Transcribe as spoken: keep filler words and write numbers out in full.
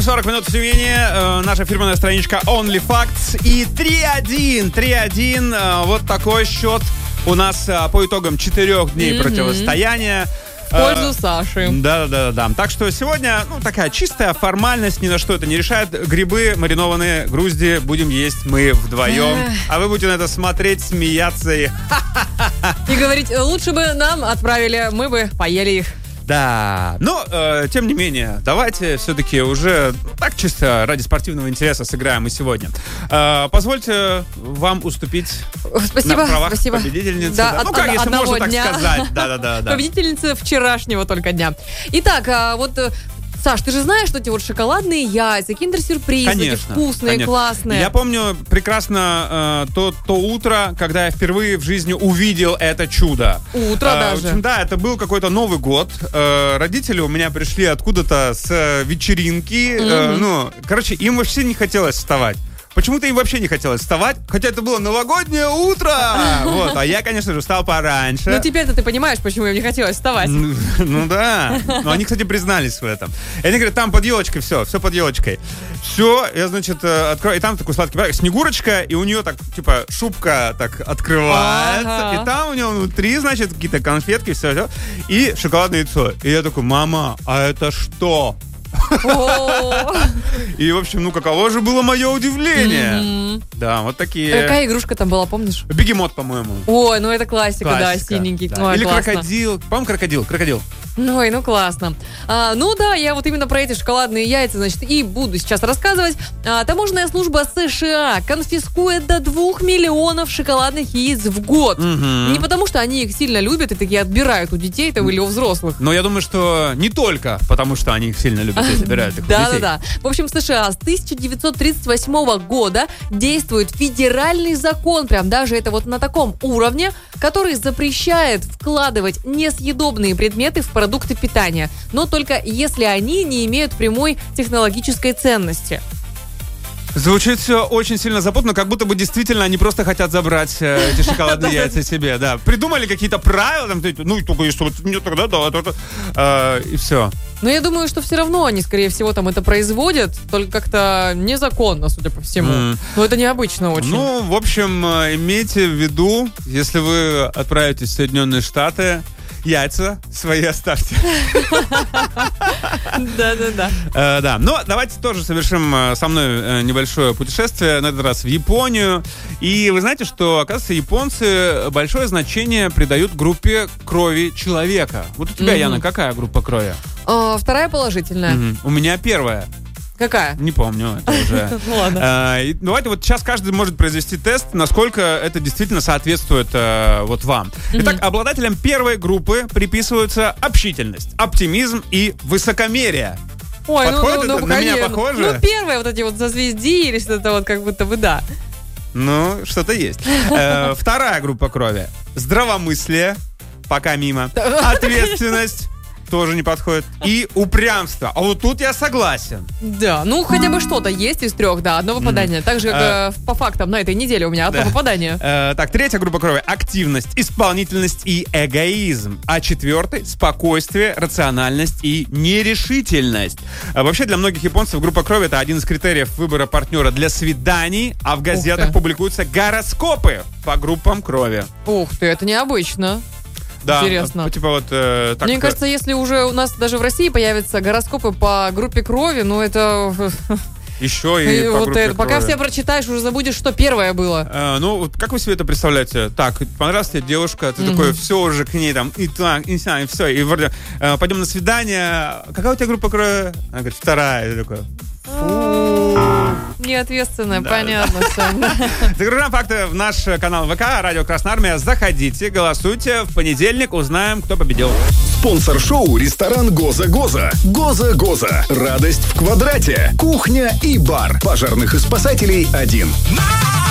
сорок минут в Тюмени. Э, наша фирменная страничка OnlyFacts. И три один. три один. Э, вот такой счет у нас э, по итогам четырех дней mm-hmm. противостояния. В пользу Саши. Да-да-да. Так что сегодня, ну, такая чистая формальность, ни на что это не решает. Грибы маринованные, грузди будем есть мы вдвоем. А вы будете на это смотреть, смеяться и... И говорить, лучше бы нам отправили, мы бы поели их. Да, но, э, тем не менее, давайте все-таки уже так чисто ради спортивного интереса сыграем и сегодня. Э, позвольте вам уступить спасибо, на правах спасибо. победительницы. Да, да. от, ну как, если можно дня. так сказать. Да-да-да. Победительница вчерашнего только дня. Итак, вот... Саш, ты же знаешь, что эти вот шоколадные яйца, киндер-сюрпризы, эти вкусные, конечно. Классные. Я помню прекрасно э, то, то утро, когда я впервые в жизни увидел это чудо. Утро э, даже. В общем, да, это был какой-то Новый год. Э, родители у меня пришли откуда-то с э, вечеринки. Mm-hmm. Э, ну, короче, им вообще не хотелось вставать. Почему-то им вообще не хотелось вставать, хотя это было новогоднее утро. Вот, а я, конечно же, встал пораньше. Ну, теперь-то ты понимаешь, почему им не хотелось вставать. Ну, ну да. Но они, кстати, признались в этом. И они говорят, там под елочкой все, все под елочкой. Все, я, значит, открою. И там такой сладкий подарок. Снегурочка, и у нее так, типа, шубка так открывается. Ага. И там у нее внутри, значит, какие-то конфетки, все, все. И шоколадное яйцо. И я такой, мама, а это что? И, в общем, ну каково же было мое удивление. Mm-hmm. Да, вот такие. Какая игрушка там была, помнишь? Бегемот, по-моему. Ой, ну это классика, классика, да, синенький. Да. Ой, или классно. крокодил. По-моему, крокодил, крокодил. Ой, ну классно. А, ну да, я вот именно про эти шоколадные яйца, значит, и буду сейчас рассказывать. А, таможенная служба США конфискует до двух миллионов шоколадных яиц в год. Угу. Не потому, что они их сильно любят и такие отбирают у детей там, или у взрослых. Но я думаю, что не только потому, что они их сильно любят и забирают их у детей. Да-да-да. В общем, в США с тысяча девятьсот тридцать восьмого года действует федеральный закон, прям даже это вот на таком уровне, который запрещает вкладывать несъедобные предметы в продукты питания, но только если они не имеют прямой технологической ценности. Звучит все очень сильно запутанно, как будто бы действительно они просто хотят забрать э, эти шоколадные яйца себе, да. Придумали какие-то правила, там, ну, только если вот не тогда, да, то, э, и все. Но я думаю, что все равно они, скорее всего, там это производят, только как-то незаконно, судя по всему. Mm. Но это необычно очень. Ну, в общем, имейте в виду, если вы отправитесь в Соединенные Штаты, яйца свои оставьте. Да-да-да. Да, но давайте тоже совершим со мной небольшое путешествие, на этот раз в Японию. И вы знаете, что, оказывается, японцы большое значение придают группе крови человека. Вот у тебя, Яна, какая группа крови? Вторая положительная. У меня первая. Какая? Не помню, это уже. Ну ладно. А, и, давайте вот сейчас каждый может произвести тест, насколько это действительно соответствует а, вот вам. Mm-hmm. Итак, обладателям первой группы приписываются общительность, оптимизм и высокомерие. Ой, подходит ну, ну, это? ну, На конечно. меня похоже? Ну, первые вот эти вот созвездия или что-то вот как будто бы да. Ну, что-то есть. Э, вторая группа крови. Здравомыслие. Пока мимо. Ответственность. Тоже не подходит. И упрямство. А вот тут я согласен. Да, ну хотя бы что-то есть из трех, да, одно попадание. Также А, э, по фактам на этой неделе у меня одно да. попадание. Э, так, третья группа крови. Активность, исполнительность и эгоизм. А четвертый — спокойствие, рациональность и нерешительность. А вообще для многих японцев группа крови — это один из критериев выбора партнера для свиданий, а в газетах публикуются гороскопы по группам крови. Ух ты, это необычно. Да, интересно. Типа вот э, так. Мне кажется, если уже у нас даже в России появятся гороскопы по группе крови, ну это... Еще и, и по вот группе это, пока крови. все прочитаешь, уже забудешь, что первое было. Э, ну, вот как вы себе это представляете? Так, понравилась тебе девушка, ты mm-hmm. такой, все уже к ней там, и так, и, и все, и вроде, э, пойдем на свидание. Какая у тебя группа крови? Она говорит, вторая. Я такой, фу. Неответственная, да, понятно. Да. Загружаем факты в наш канал ВК Радио Красная Армия. Заходите, голосуйте. В понедельник узнаем, кто победил. Спонсор шоу — ресторан Гоза Гоза. Гоза Гоза. Радость в квадрате. Кухня и бар. Пожарных и спасателей один.